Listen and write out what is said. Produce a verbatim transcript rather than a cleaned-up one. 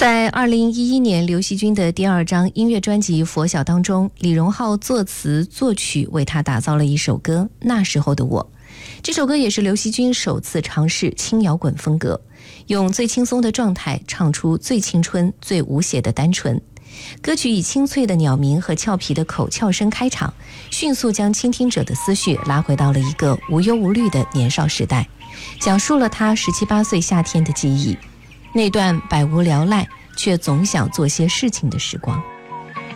在二零一一年刘惜君的第二张音乐专辑《佛晓》当中，李荣浩作词作曲为他打造了一首歌《那时候的我》。这首歌也是刘惜君首次尝试轻摇滚风格，用最轻松的状态唱出最青春最无邪的单纯。歌曲以清脆的鸟鸣和俏皮的口窍声开场，迅速将倾听者的思绪拉回到了一个无忧无虑的年少时代，讲述了他十七八岁夏天的记忆，那段百无聊赖却总想做些事情的时光。